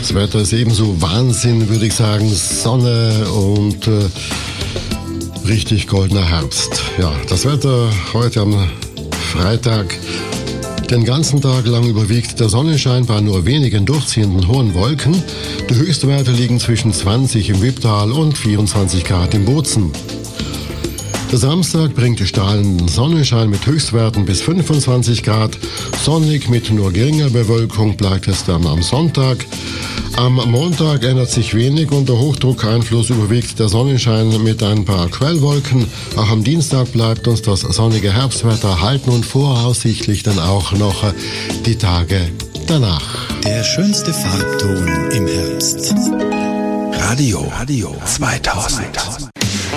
Das Wetter ist ebenso Wahnsinn, würde ich sagen. Sonne und richtig goldener Herbst. Ja, das Wetter heute am Freitag. Den ganzen Tag lang überwiegt der Sonnenschein bei nur wenigen durchziehenden hohen Wolken. Die Höchstwerte liegen zwischen 20 im Wipptal und 24 Grad im Bozen. Der Samstag bringt strahlenden Sonnenschein mit Höchstwerten bis 25 Grad. Sonnig mit nur geringer Bewölkung bleibt es dann am Sonntag. Am Montag ändert sich wenig und der Hochdruckeinfluss überwiegt der Sonnenschein mit ein paar Quellwolken. Auch am Dienstag bleibt uns das sonnige Herbstwetter erhalten und voraussichtlich dann auch noch die Tage danach. Der schönste Farbton im Herbst. Radio 2000.